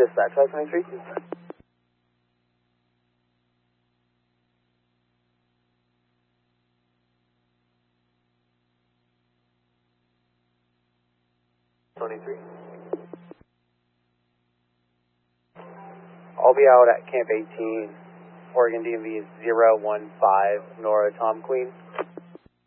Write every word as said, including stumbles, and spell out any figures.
dispatch, five twenty-three. twenty-three. I'll be out at Camp eighteen, Oregon D M V zero one five, Nora Tom Queen.